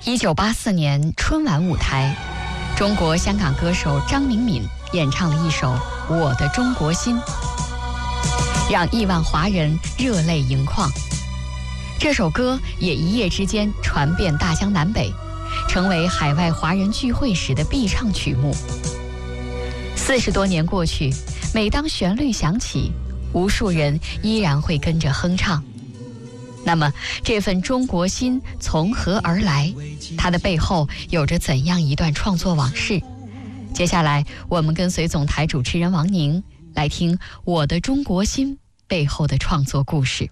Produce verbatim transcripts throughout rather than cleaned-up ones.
一九八四年春晚舞台，中国香港歌手张明敏演唱了一首《我的中国心》，让亿万华人热泪盈眶。这首歌也一夜之间传遍大江南北，成为海外华人聚会时的必唱曲目。四十多年过去，每当旋律响起，无数人依然会跟着哼唱。那么这份中国心从何而来？它的背后有着怎样一段创作往事？接下来我们跟随总台主持人王宁来听《我的中国心》背后的创作故事。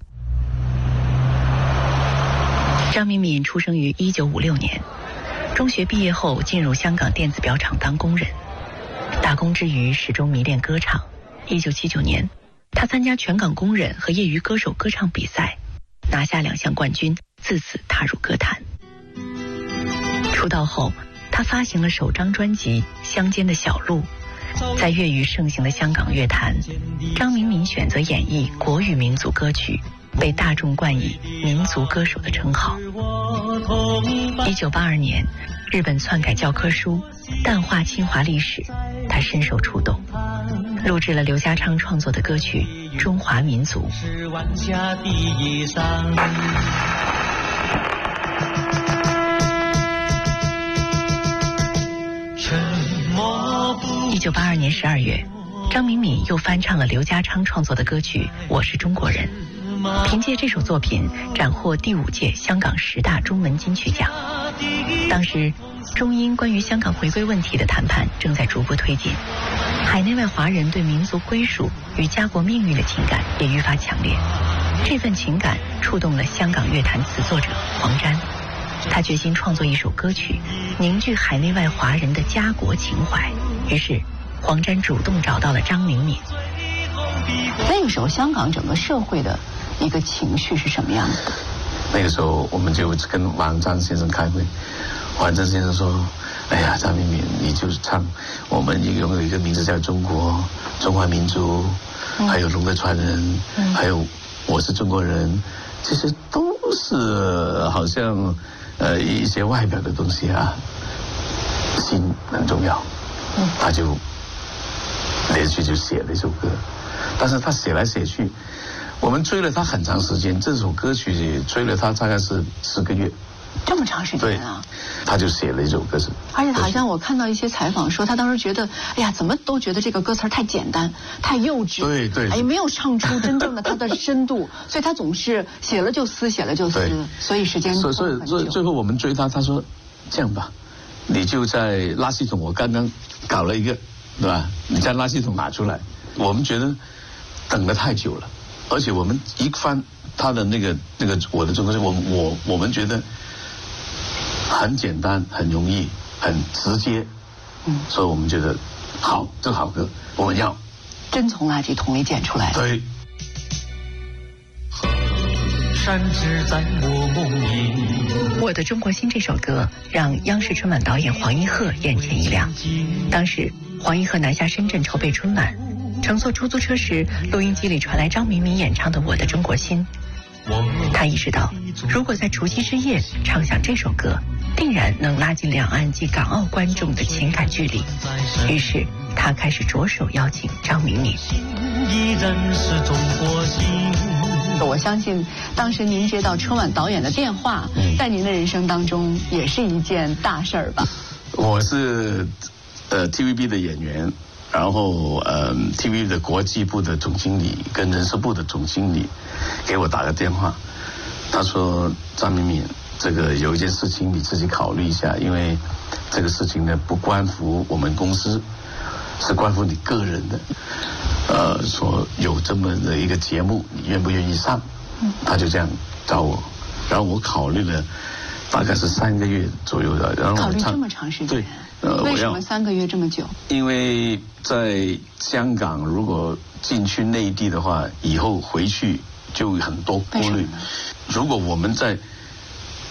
张明敏出生于一九五六年，中学毕业后进入香港电子表厂当工人，打工之余始终迷恋歌唱。一九七九年，他参加全港工人和业余歌手歌唱比赛，拿下两项冠军，自此踏入歌坛。出道后，他发行了首张专辑《乡间的小路》。在粤语盛行的香港乐坛，张明敏选择演绎国语民族歌曲，被大众冠以民族歌手的称号。一九八二年，日本篡改教科书，淡化侵华历史，他深受触动，录制了刘家昌创作的歌曲《中华民族》。一九八二年十二月，张明敏又翻唱了刘家昌创作的歌曲《我是中国人》，凭借这首作品斩获第五届香港十大中文金曲奖。当时中英关于香港回归问题的谈判正在逐步推进，海内外华人对民族归属与家国命运的情感也愈发强烈。这份情感触动了香港乐坛词作者黄沾，他决心创作一首歌曲，凝聚海内外华人的家国情怀。于是黄沾主动找到了张明敏。 那个时候香港整个社会的一个情绪是什么样子的？ 那个时候我们就跟王张先生开会，王张先生说，哎呀，张明敏，你就唱我们一共有一个名字叫中国中华民族，嗯、还有龙的传人、嗯、还有我是中国人，这些都是好像呃一些外表的东西啊，心很重要。嗯、他就连续就写了一首歌，但是他写来写去，我们追了他很长时间，这首歌曲追了他大概是十个月。 这么长时间啊！ 他就写了一首歌词， 而且好像我看到一些采访说，他当时觉得，哎呀，怎么都觉得这个歌词太简单、太幼稚， 对对， 哎，没有唱出真正的他的深度，所以他总是写了就撕，写了就撕，所以时间所以所以所以最后我们追他，他说这样吧，你就在垃圾桶，我刚刚搞了一个，对吧？你将垃圾桶拿出来，我们觉得等了太久了，而且我们一翻他的那个那个我的中国人，我我我们觉得很简单、很容易、很直接，嗯，所以我们觉得好，这个好歌我们要真从垃圾桶里捡出来的。 对。 山只在我梦里。我的中国心这首歌让央视春晚导演黄一鹤眼前一亮。当时黄一鹤南下深圳筹备春晚，乘坐出租车时，录音机里传来张明敏演唱的《我的中国心》。他意识到，如果在除夕之夜唱响这首歌，定然能拉近两岸及港澳观众的情感距离。于是他开始着手邀请张明敏。依然是中国心。 我相信当时您接到春晚导演的电话，嗯、在您的人生当中也是一件大事儿吧？ 我是呃 T V B 的演员，然后呃 T V B 的国际部的总经理跟人事部的总经理给我打个电话，他说张明敏，这个有一件事情你自己考虑一下，因为这个事情呢不关乎我们公司，是关乎你个人的。呃，说有这么的一个节目，你愿不愿意上？嗯，他就这样找我，然后我考虑了，大概是三个月左右的，然后考虑这么长时间， 对，呃， 为什么三个月这么久？ 因为在香港，如果进去内地的话，以后回去就很多顾虑。如果我们在